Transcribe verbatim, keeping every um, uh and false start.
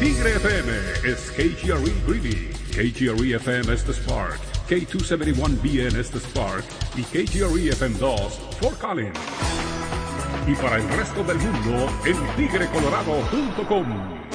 Tigre F M es K G R E Greeley, K G R E F M es The Spark, K doscientos setenta y uno B N es The Spark y K G R E F M dos Fort Collins. Y para el resto del mundo en tigre colorado punto com.